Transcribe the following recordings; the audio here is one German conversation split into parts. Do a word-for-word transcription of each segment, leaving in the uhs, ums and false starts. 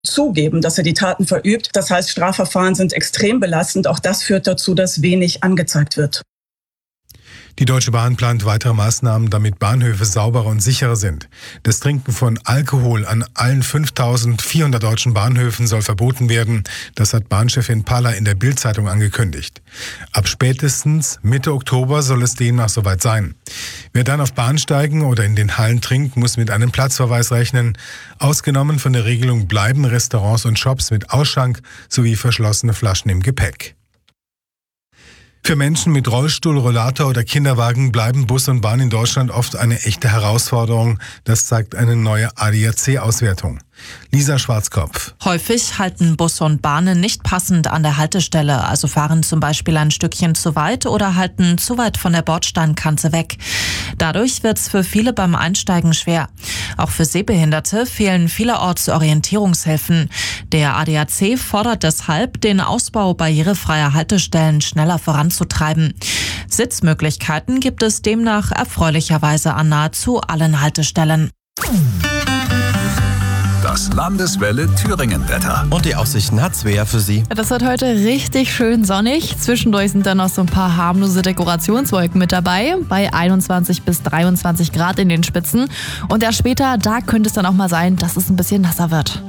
zugeben, dass er die Taten verübt. Das heißt, Strafverfahren sind extrem belastend. Auch das führt dazu, dass wenig angezeigt wird. Die Deutsche Bahn plant weitere Maßnahmen, damit Bahnhöfe sauberer und sicherer sind. Das Trinken von Alkohol an allen fünftausendvierhundert deutschen Bahnhöfen soll verboten werden. Das hat Bahnchefin Paller in der Bild-Zeitung angekündigt. Ab spätestens Mitte Oktober soll es demnach soweit sein. Wer dann auf Bahnsteigen oder in den Hallen trinkt, muss mit einem Platzverweis rechnen. Ausgenommen von der Regelung bleiben Restaurants und Shops mit Ausschank sowie verschlossene Flaschen im Gepäck. Für Menschen mit Rollstuhl, Rollator oder Kinderwagen bleiben Bus und Bahn in Deutschland oft eine echte Herausforderung. Das zeigt eine neue A D A C-Auswertung. Lisa Schwarzkopf. Häufig halten Busse und Bahnen nicht passend an der Haltestelle, also fahren zum Beispiel ein Stückchen zu weit oder halten zu weit von der Bordsteinkante weg. Dadurch wird es für viele beim Einsteigen schwer. Auch für Sehbehinderte fehlen vielerorts Orientierungshilfen. Der A D A C fordert deshalb, den Ausbau barrierefreier Haltestellen schneller voranzutreiben. Sitzmöglichkeiten gibt es demnach erfreulicherweise an nahezu allen Haltestellen. Das Landeswelle Thüringen-Wetter. Und die Aussichten hat Svea für Sie. Das wird heute richtig schön sonnig. Zwischendurch sind dann noch so ein paar harmlose Dekorationswolken mit dabei. Bei einundzwanzig bis dreiundzwanzig Grad in den Spitzen. Und erst später, da könnte es dann auch mal sein, dass es ein bisschen nasser wird.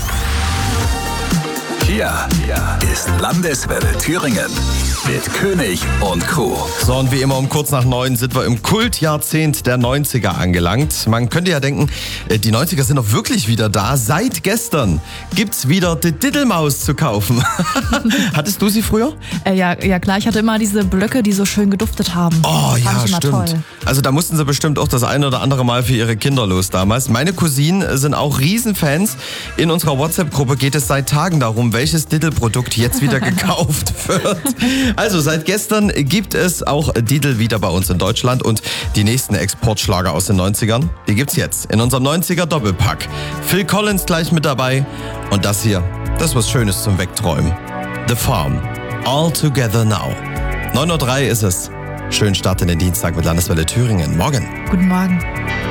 Hier ist Landeswelle Thüringen mit König und Crew. So, und wie immer um kurz nach neun sind wir im Kultjahrzehnt der neunziger angelangt. Man könnte ja denken, die neunziger sind doch wirklich wieder da. Seit gestern gibt's wieder die Diddelmaus zu kaufen. Hattest du sie früher? Äh, ja, ja klar, ich hatte immer diese Blöcke, die so schön geduftet haben. Oh das ja, stimmt. Toll. Also da mussten sie bestimmt auch das eine oder andere Mal für ihre Kinder los damals. Meine Cousinen sind auch Riesenfans. In unserer WhatsApp-Gruppe geht es seit Tagen darum, welches Diddle-Produkt jetzt wieder gekauft wird. Also seit gestern gibt es auch Diddle wieder bei uns in Deutschland und die nächsten Exportschlager aus den neunzigern, die gibt's jetzt in unserem neunziger-Doppelpack. Phil Collins gleich mit dabei und das hier, das ist was Schönes zum Wegträumen. The Farm, All Together Now. neun Uhr drei ist es. Schönen Start in den Dienstag mit Landeswelle Thüringen. Morgen. Guten Morgen.